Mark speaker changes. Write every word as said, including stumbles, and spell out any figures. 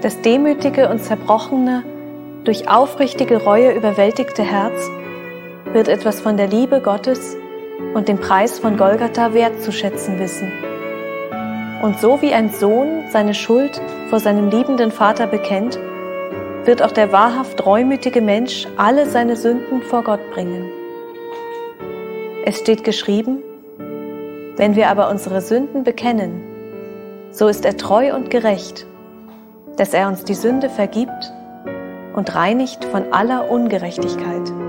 Speaker 1: Das demütige und zerbrochene, durch aufrichtige Reue überwältigte Herz wird etwas von der Liebe Gottes und dem Preis von Golgatha wertzuschätzen wissen. Und so wie ein Sohn seine Schuld vor seinem liebenden Vater bekennt, wird auch der wahrhaft reumütige Mensch alle seine Sünden vor Gott bringen. Es steht geschrieben: Wenn wir aber unsere Sünden bekennen, so ist er treu und gerecht, dass er uns die Sünde vergibt und reinigt von aller Ungerechtigkeit.